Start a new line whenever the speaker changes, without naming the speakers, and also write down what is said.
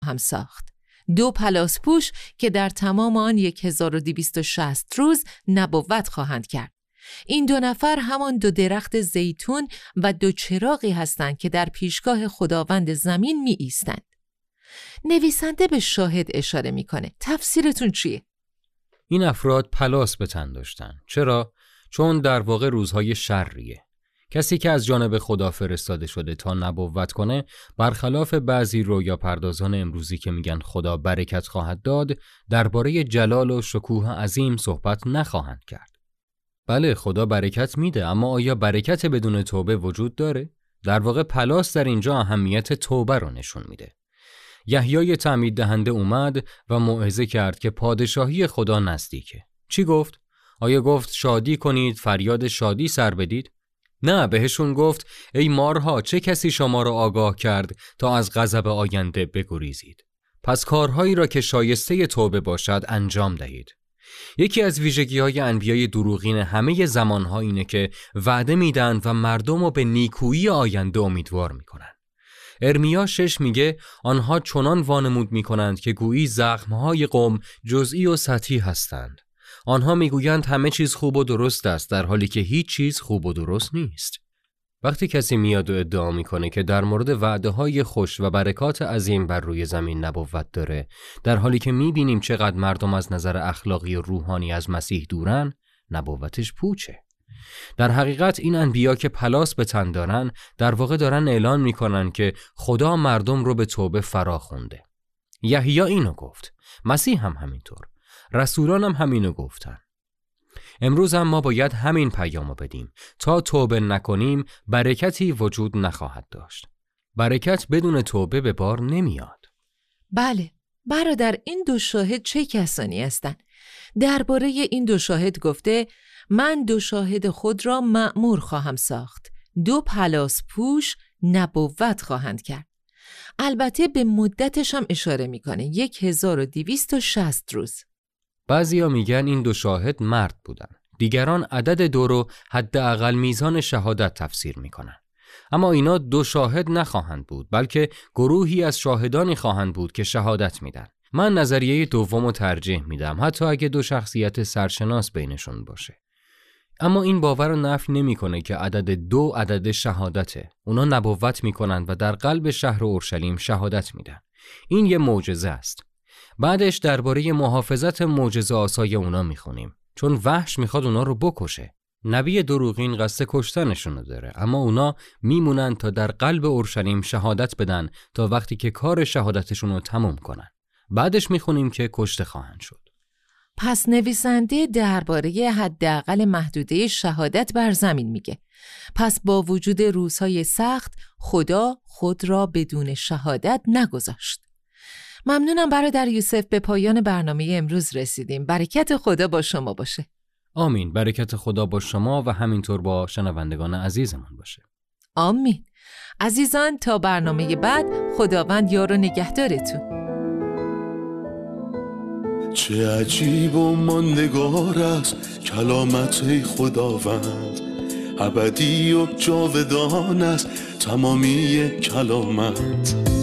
خواهم ساخت. 2 پلاسپوش که در تمام آن 1260 روز نبوت خواهند کرد. این 2 نفر همان 2 درخت زیتون و 2 چراغی هستند که در پیشگاه خداوند زمین می ایستند. نویسنده به شاهد اشاره میکنه. تفسیرتون چیه؟
این افراد پلاس به تن داشتن. چرا؟ چون در واقع روزهای شریه. کسی که از جانب خدا فرستاده شده تا نبوت کنه، برخلاف بعضی رویا پردازان امروزی که میگن خدا برکت خواهد داد، درباره جلال و شکوه عظیم صحبت نخواهند کرد. بله، خدا برکت میده، اما آیا برکت بدون توبه وجود داره؟ در واقع پلاس در اینجا اهمیت توبه رو نشون میده. یحیای تعمید دهنده اومد و موعظه کرد که پادشاهی خدا نزدیکه. چی گفت؟ آیا گفت شادی کنید، فریاد شادی سر بدید؟ نه، بهشون گفت ای مارها، چه کسی شما را آگاه کرد تا از غضب آینده بگریزید؟ پس کارهایی را که شایسته توبه باشد انجام دهید. یکی از ویژگی‌های انبیای دروغین همه زمان‌ها اینه که وعده میدن و مردم رو به نیکویی آینده امیدوار میکنن. ارمیا 6 میگه آنها چنان وانمود میکنند که گویی زخم‌های قوم جزئی و سطحی هستند. آنها میگویند همه چیز خوب و درست است، در حالی که هیچ چیز خوب و درست نیست. وقتی کسی میاد و ادعا میکنه که در مورد وعده‌های خوش و برکات عظیم بر روی زمین نبوت داره، در حالی که میبینیم چقدر مردم از نظر اخلاقی و روحانی از مسیح دورن، نبوتش پوچه. در حقیقت این انبیا که پلاس به تن دارن، در واقع دارن اعلان میکنن که خدا مردم رو به توبه فرا خونده. یحیی اینو گفت، مسیح هم همینطور، رسولان هم همینو گفتن. امروز هم ما باید همین پیامو بدیم. تا توبه نکنیم برکتی وجود نخواهد داشت. برکت بدون توبه به بار نمیاد.
بله، برادر، این 2 شاهد چه کسانی هستند؟ درباره این 2 شاهد گفته من 2 شاهد خود را مأمور خواهم ساخت. 2 پلاسپوش نبوت خواهند کرد. البته به مدتش هم اشاره میکنه، 1260 روز.
بعضیا میگن این 2 شاهد مرد بودن. دیگران عدد 2 رو حداقل میزان شهادت تفسیر میکنن. اما اینا 2 شاهد نخواهند بود، بلکه گروهی از شاهدانی خواهند بود که شهادت میدن. من نظریه دومو ترجیح میدم، حتی اگه 2 شخصیت سرشناس بینشون باشه. اما این باور رو نفی نمیکنه که عدد 2 عدد شهادته. اونا نبوت میکنن و در قلب شهر اورشلیم شهادت میدن. این یه معجزه است. بعدش درباره محافظت معجزه آسای اونا میخونیم، چون وحش میخواد اونا رو بکشه. نبی دروغین قصد کشتنشون داره، اما اونا میمونن تا در قلب اورشلیم شهادت بدن تا وقتی که کار شهادتشون رو تموم کنن. بعدش میخونیم که کشته خواهند شد.
پس نویسنده درباره حداقل محدوده شهادت بر زمین میگه. پس با وجود روزهای سخت خدا خود را بدون شهادت نگذاشت. ممنونم برادر یوسف، به پایان برنامه امروز رسیدیم. برکت خدا با شما باشه.
آمین. برکت خدا با شما و همینطور با شنوندگان عزیزمون باشه.
آمین. عزیزان، تا برنامه بعد، خداوند یار و نگهدارتون.
چه عجیب و ماندگار است کلامت خداوند، ابدی و جاودان است تمامی کلامت.